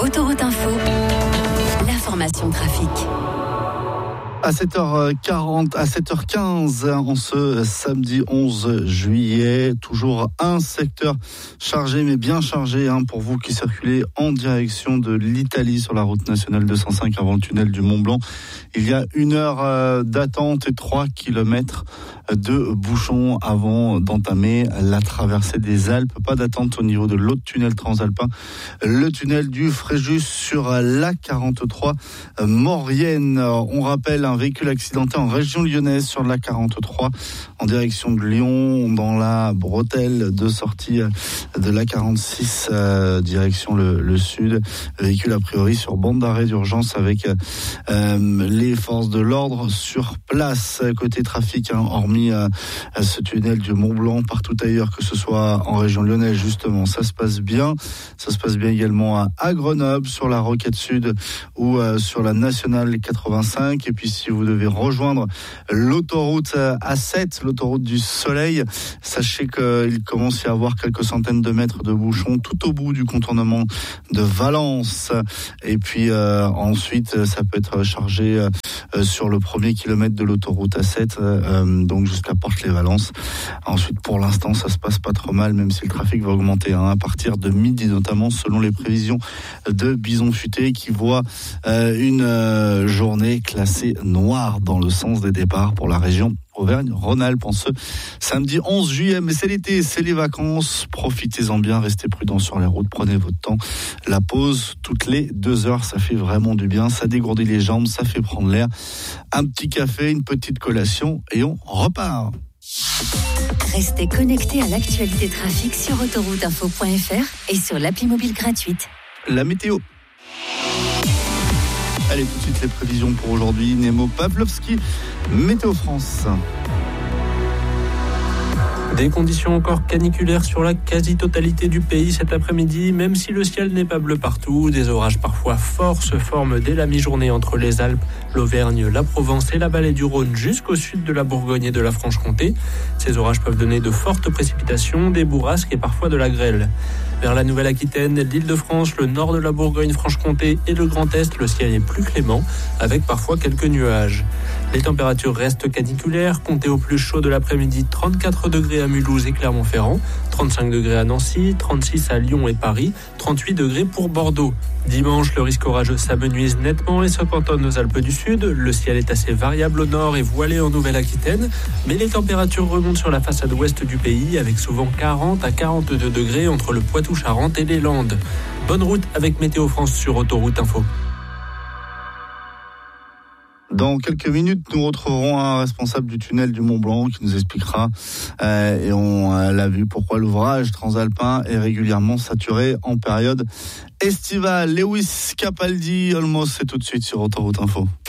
Autoroute Info, l'information trafic. À 7h15, en ce samedi 11 juillet, toujours un secteur chargé, mais bien chargé, pour vous qui circulez en direction de l'Italie sur la route nationale 205 avant le tunnel du Mont Blanc. Il y a 1 heure d'attente et 3 kilomètres de bouchons avant d'entamer la traversée des Alpes. Pas d'attente au niveau de l'autre tunnel transalpin, le tunnel du Fréjus sur la 43 Maurienne. On rappelle un véhicule accidenté en région lyonnaise sur la 43 en direction de Lyon, dans la bretelle de sortie de la 46 direction le sud. Véhicule a priori sur bande d'arrêt d'urgence avec les forces de l'ordre sur place. Côté trafic, hormis ce tunnel du Mont Blanc, partout ailleurs, que ce soit en région lyonnaise justement, ça se passe bien. Ça se passe bien également à Grenoble, sur la Roquette Sud ou sur la nationale 85. Et puis si vous devez rejoindre l'autoroute A7, l'autoroute du Soleil, sachez qu'il commence à y avoir quelques centaines de mètres de bouchons tout au bout du contournement de Valence. Et puis ensuite, ça peut être chargé sur le premier kilomètre de l'autoroute A7, donc jusqu'à Porte-les-Valence. Ensuite, pour l'instant, ça se passe pas trop mal, même si le trafic va augmenter à partir de midi, notamment selon les prévisions de Bison Futé, qui voit une journée classée noire dans le sens des départs pour la région Auvergne-Rhône-Alpes en ce samedi 11 juillet. Mais c'est l'été, c'est les vacances, profitez-en bien, restez prudents sur les routes, prenez votre temps. La pause toutes les 2 heures, ça fait vraiment du bien, ça dégourdit les jambes, ça fait prendre l'air. Un petit café, une petite collation et on repart. Restez connectés à l'actualité trafic sur autorouteinfo.fr et sur l'appli mobile gratuite. La météo. Allez, tout de suite les prévisions pour aujourd'hui. Nemo Pavlovski, Météo France. Des conditions encore caniculaires sur la quasi-totalité du pays cet après-midi, même si le ciel n'est pas bleu partout. Des orages parfois forts se forment dès la mi-journée entre les Alpes, l'Auvergne, la Provence et la vallée du Rhône jusqu'au sud de la Bourgogne et de la Franche-Comté. Ces orages peuvent donner de fortes précipitations, des bourrasques et parfois de la grêle. Vers la Nouvelle-Aquitaine, l'Île-de-France, le nord de la Bourgogne-Franche-Comté et le Grand Est, le ciel est plus clément, avec parfois quelques nuages. Les températures restent caniculaires, comptez au plus chaud de l'après-midi 34 degrés à Mulhouse et Clermont-Ferrand, 35 degrés à Nancy, 36 à Lyon et Paris, 38 degrés pour Bordeaux. Dimanche, le risque orageux s'amenuise nettement et se cantonne aux Alpes du Sud. Le ciel est assez variable au nord et voilé en Nouvelle-Aquitaine, mais les températures remontent sur la façade ouest du pays avec souvent 40 à 42 degrés entre le Poitou-Charentes et les Landes. Bonne route avec Météo France sur Autoroute Info. Dans quelques minutes, nous retrouverons un responsable du tunnel du Mont Blanc qui nous expliquera, et on l'a vu, pourquoi l'ouvrage transalpin est régulièrement saturé en période estivale. Lewis Capaldi, Almost, c'est tout de suite sur Autoroute Info.